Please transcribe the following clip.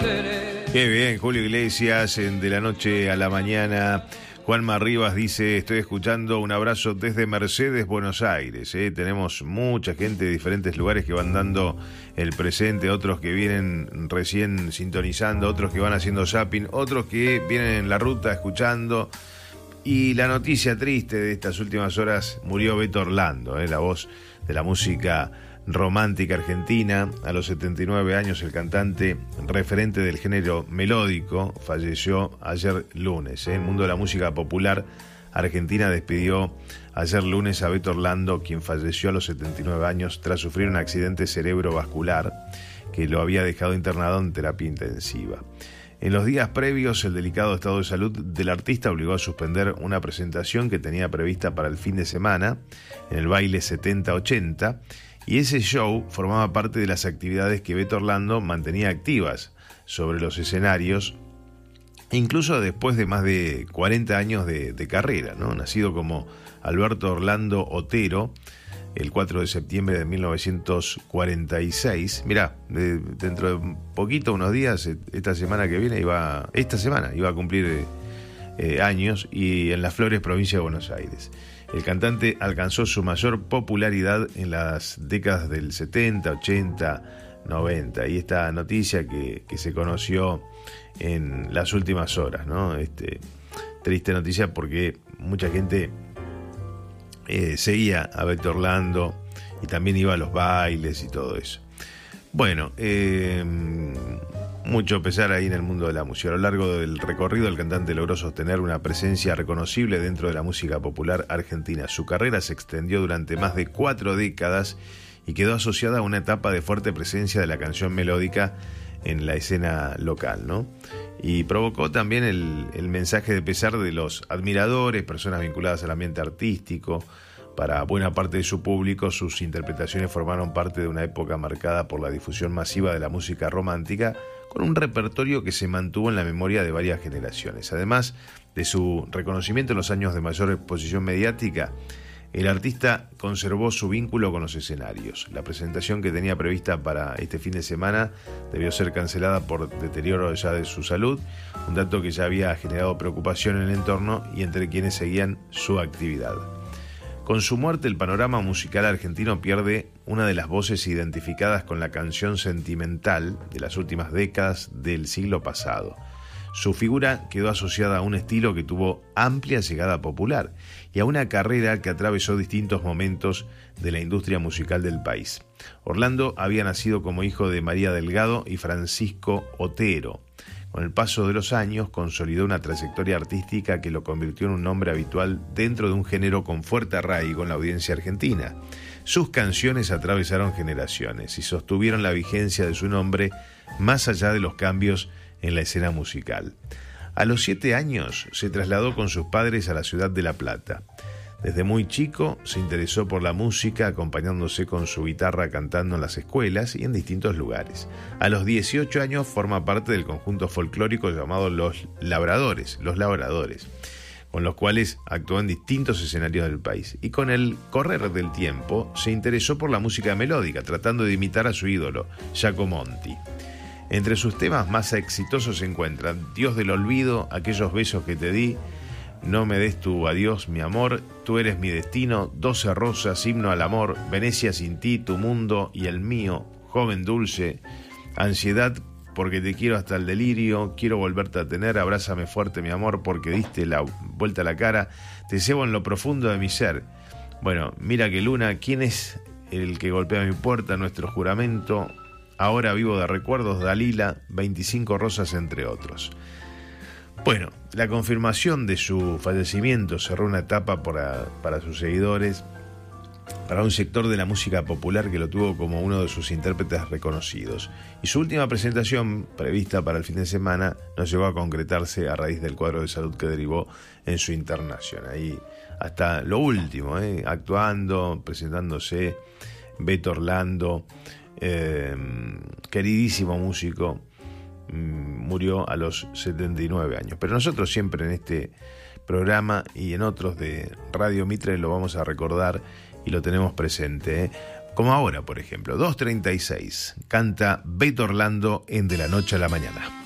Qué bien, Julio Iglesias, en De la Noche a la Mañana. Juanma Rivas dice, estoy escuchando, un abrazo desde Mercedes, Buenos Aires. Tenemos mucha gente de diferentes lugares que van dando el presente, otros que vienen recién sintonizando, otros que van haciendo zapping, otros que vienen en la ruta escuchando. Y la noticia triste de estas últimas horas, murió Beto Orlando, la voz de la música romántica argentina. A los 79 años, el cantante referente del género melódico falleció ayer lunes. El mundo de la música popular argentina despidió ayer lunes a Beto Orlando, quien falleció a los 79 años tras sufrir un accidente cerebrovascular que lo había dejado internado en terapia intensiva. En los días previos, el delicado estado de salud del artista obligó a suspender una presentación que tenía prevista para el fin de semana en el Baile 70-80, y ese show formaba parte de las actividades que Beto Orlando mantenía activas sobre los escenarios, incluso después de más de 40 años de carrera, ¿no? Nacido como Alberto Orlando Otero el 4 de septiembre de 1946. Mirá, dentro de un poquito, unos días, esta semana iba a cumplir años, y en Las Flores, provincia de Buenos Aires. El cantante alcanzó su mayor popularidad en las décadas del 70, 80, 90. Y esta noticia que se conoció en las últimas horas, ¿no? Triste noticia porque mucha gente seguía a Beto Orlando y también iba a los bailes y todo eso. Bueno, mucho pesar ahí en el mundo de la música. A lo largo del recorrido, el cantante logró sostener una presencia reconocible dentro de la música popular argentina. Su carrera se extendió durante más de 4 décadas y quedó asociada a una etapa de fuerte presencia de la canción melódica en la escena local, ¿no? Y provocó también el mensaje de pesar de los admiradores, personas vinculadas al ambiente artístico. Para buena parte de su público, sus interpretaciones formaron parte de una época marcada por la difusión masiva de la música romántica, con un repertorio que se mantuvo en la memoria de varias generaciones. Además de su reconocimiento en los años de mayor exposición mediática, el artista conservó su vínculo con los escenarios. La presentación que tenía prevista para este fin de semana debió ser cancelada por deterioro ya de su salud, un dato que ya había generado preocupación en el entorno y entre quienes seguían su actividad. Con su muerte, el panorama musical argentino pierde una de las voces identificadas con la canción sentimental de las últimas décadas del siglo pasado. Su figura quedó asociada a un estilo que tuvo amplia llegada popular y a una carrera que atravesó distintos momentos de la industria musical del país. Orlando había nacido como hijo de María Delgado y Francisco Otero. Con el paso de los años, consolidó una trayectoria artística que lo convirtió en un nombre habitual dentro de un género con fuerte arraigo en la audiencia argentina. Sus canciones atravesaron generaciones y sostuvieron la vigencia de su nombre más allá de los cambios en la escena musical. A los 7 años se trasladó con sus padres a la ciudad de La Plata. Desde muy chico se interesó por la música, acompañándose con su guitarra cantando en las escuelas y en distintos lugares. A los 18 años forma parte del conjunto folclórico llamado Los Labradores, con los cuales actuó en distintos escenarios del país. Y con el correr del tiempo se interesó por la música melódica, tratando de imitar a su ídolo, Giacomonti. Entre sus temas más exitosos se encuentran Dios del olvido, Aquellos besos que te di, No me des tu adiós, mi amor, Tú eres mi destino, 12 rosas, Himno al amor, Venecia sin ti, Tu mundo y el mío, Joven dulce, Ansiedad porque te quiero hasta el delirio, Quiero volverte a tener, Abrázame fuerte, mi amor, porque diste la vuelta a la cara, Te llevo en lo profundo de mi ser. Bueno, Mira que luna, ¿quién es el que golpea mi puerta? Nuestro juramento, Ahora vivo de recuerdos, Dalila, 25 rosas, entre otros. Bueno, la confirmación de su fallecimiento cerró una etapa para sus seguidores, para un sector de la música popular que lo tuvo como uno de sus intérpretes reconocidos. Y su última presentación, prevista para el fin de semana, no llegó a concretarse a raíz del cuadro de salud que derivó en su internación. Ahí hasta lo último, actuando, presentándose, Beto Orlando, queridísimo músico, murió a los 79 años. Pero nosotros siempre en este programa y en otros de Radio Mitre lo vamos a recordar y lo tenemos presente, Como ahora, por ejemplo, 2:36, canta Beto Orlando en De la Noche a la Mañana.